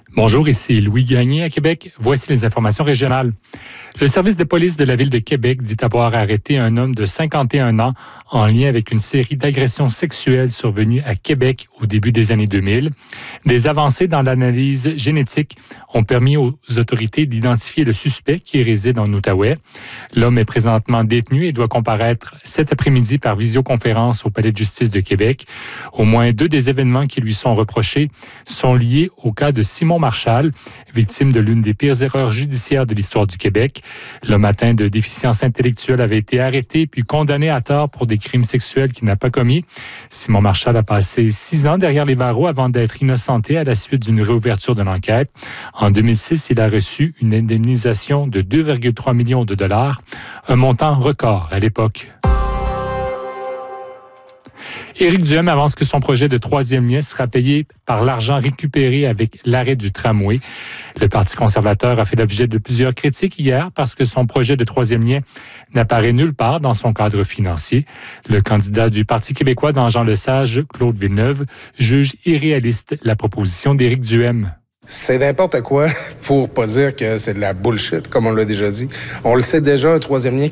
Bonjour, ici Louis Gagné à Québec. Voici les informations régionales. Le service de police de la Ville de Québec dit avoir arrêté un homme de 51 ans en lien avec une série d'agressions sexuelles survenues à Québec au début des années 2000. Des avancées dans l'analyse génétique ont permis aux autorités d'identifier le suspect qui réside en Outaouais. L'homme est présentement détenu et doit comparaître cet après-midi par visioconférence au Palais de justice de Québec. Au moins 2 des événements qui lui sont reprochés sont liés au cas de Simon Marchal, victime de l'une des pires erreurs judiciaires de l'histoire du Québec. L'homme atteint de déficience intellectuelle avait été arrêté puis condamné à tort pour des crimes sexuels qu'il n'a pas commis. Simon Marchal a passé 6 ans derrière les barreaux avant d'être innocenté à la suite d'une réouverture de l'enquête. En 2006, il a reçu une indemnisation de 2,3 millions de dollars, un montant record à l'époque. Éric Duhem avance que son projet de troisième lien sera payé par l'argent récupéré avec l'arrêt du tramway. Le Parti conservateur a fait l'objet de plusieurs critiques hier parce que son projet de troisième lien n'apparaît nulle part dans son cadre financier. Le candidat du Parti québécois dans Jean Lesage, Claude Villeneuve, juge irréaliste la proposition d'Éric Duhem. C'est n'importe quoi pour pas dire que c'est de la bullshit, comme on l'a déjà dit. On le sait déjà, un troisième lien